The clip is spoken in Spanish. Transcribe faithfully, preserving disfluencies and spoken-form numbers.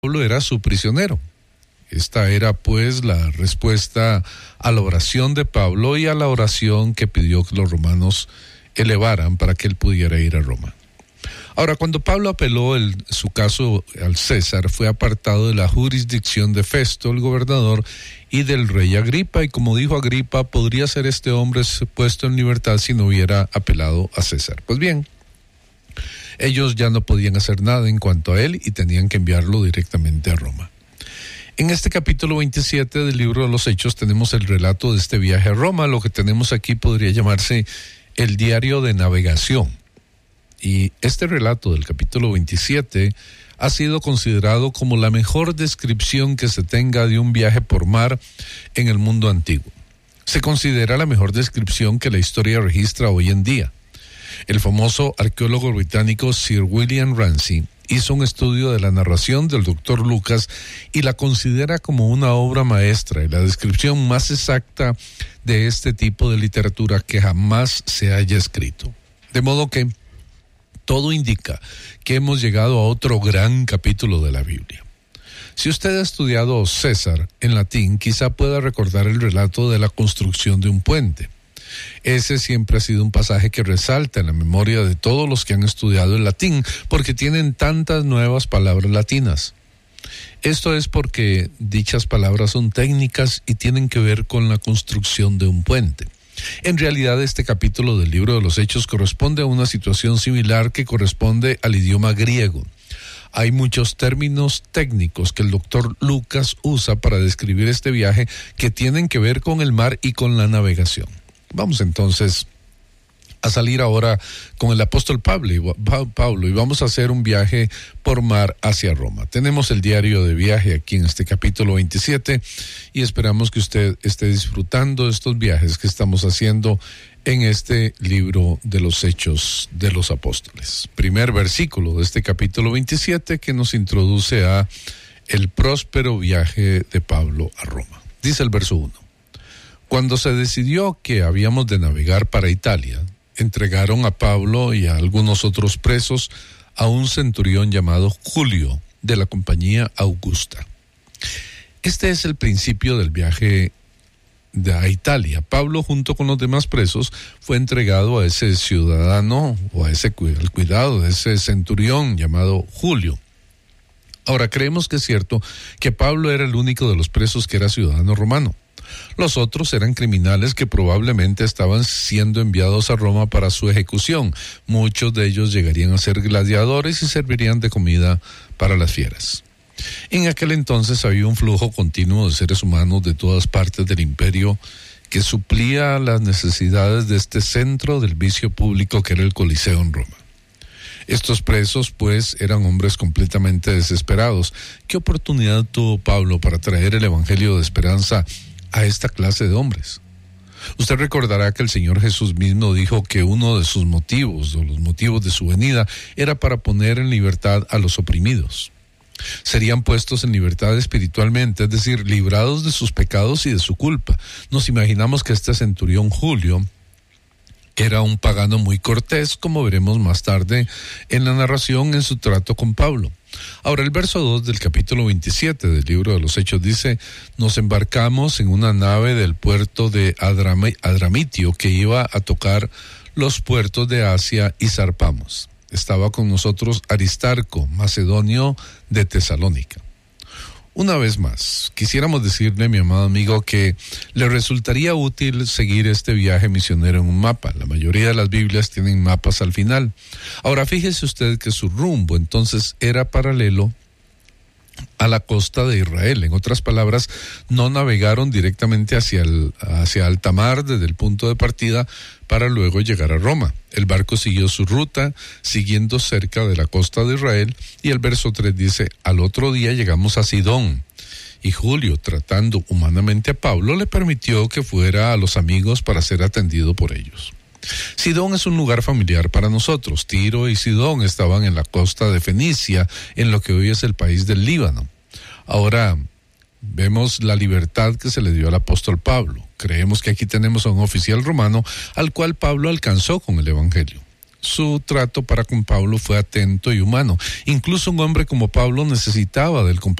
Pablo era su prisionero. Esta era pues la respuesta a la oración de Pablo y a la oración que pidió que los romanos elevaran para que él pudiera ir a Roma. Ahora, cuando Pablo apeló el, su caso al César, fue apartado de la jurisdicción de Festo, el gobernador, y del rey Agripa, y como dijo Agripa, podría ser este hombre puesto en libertad si no hubiera apelado a César. Pues bien, ellos ya no podían hacer nada en cuanto a él y tenían que enviarlo directamente a Roma. En este capítulo veintisiete del libro de los Hechos tenemos el relato de este viaje a Roma. Lo que tenemos aquí podría llamarse el diario de navegación. Y este relato del capítulo veintisiete ha sido considerado como la mejor descripción que se tenga de un viaje por mar en el mundo antiguo. Se considera la mejor descripción que la historia registra hoy en día. El famoso arqueólogo británico Sir William Ramsay hizo un estudio de la narración del doctor Lucas y la considera como una obra maestra y la descripción más exacta de este tipo de literatura que jamás se haya escrito. De modo que todo indica que hemos llegado a otro gran capítulo de la Biblia. Si usted ha estudiado César en latín, quizá pueda recordar el relato de la construcción de un puente. Ese siempre ha sido un pasaje que resalta en la memoria de todos los que han estudiado el latín, porque tienen tantas nuevas palabras latinas. Esto es porque dichas palabras son técnicas y tienen que ver con la construcción de un puente. En realidad, este capítulo del libro de los Hechos corresponde a una situación similar que corresponde al idioma griego. Hay muchos términos técnicos que el doctor Lucas usa para describir este viaje que tienen que ver con el mar y con la navegación. Vamos entonces a salir ahora con el apóstol Pablo y vamos a hacer un viaje por mar hacia Roma. Tenemos el diario de viaje aquí en este capítulo veintisiete y esperamos que usted esté disfrutando de estos viajes que estamos haciendo en este libro de los Hechos de los Apóstoles. Primer versículo de este capítulo veintisiete que nos introduce a el próspero viaje de Pablo a Roma. Dice el verso uno. Cuando se decidió que habíamos de navegar para Italia, entregaron a Pablo y a algunos otros presos a un centurión llamado Julio, de la compañía Augusta. Este es el principio del viaje de a Italia. Pablo, junto con los demás presos, fue entregado a ese ciudadano o a ese al cuidado de ese centurión llamado Julio. Ahora, creemos que es cierto que Pablo era el único de los presos que era ciudadano romano. Los otros eran criminales que probablemente estaban siendo enviados a Roma para su ejecución. Muchos de ellos llegarían a ser gladiadores y servirían de comida para las fieras. En aquel entonces había un flujo continuo de seres humanos de todas partes del imperio que suplía las necesidades de este centro del vicio público que era el Coliseo en Roma. Estos presos, pues, eran hombres completamente desesperados. ¿Qué oportunidad tuvo Pablo para traer el evangelio de esperanza a esta clase de hombres? Usted recordará que el Señor Jesús mismo dijo que uno de sus motivos, o los motivos de su venida, era para poner en libertad a los oprimidos. Serían puestos en libertad espiritualmente, es decir, librados de sus pecados y de su culpa. Nos imaginamos que este centurión Julio era un pagano muy cortés, como veremos más tarde en la narración en su trato con Pablo. Ahora, el verso dos del capítulo veintisiete del libro de los Hechos dice: nos embarcamos en una nave del puerto de Adrami- Adramitio que iba a tocar los puertos de Asia y zarpamos. Estaba con nosotros Aristarco, macedonio de Tesalónica. Una vez más, quisiéramos decirle, mi amado amigo, que le resultaría útil seguir este viaje misionero en un mapa. La mayoría de las Biblias tienen mapas al final. Ahora, fíjese usted que su rumbo entonces era paralelo a la costa de Israel. En otras palabras, no navegaron directamente hacia, el, hacia alta mar desde el punto de partida para luego llegar a Roma. El barco siguió su ruta, siguiendo cerca de la costa de Israel, y el verso tres dice: al otro día llegamos a Sidón, y Julio, tratando humanamente a Pablo, le permitió que fuera a los amigos para ser atendido por ellos. Sidón es un lugar familiar para nosotros. Tiro y Sidón estaban en la costa de Fenicia, en lo que hoy es el país del Líbano. Ahora vemos la libertad que se le dio al apóstol Pablo. Creemos que aquí tenemos a un oficial romano al cual Pablo alcanzó con el evangelio. su trato para con Pablo fue atento y humano. Incluso un hombre como Pablo necesitaba del compañero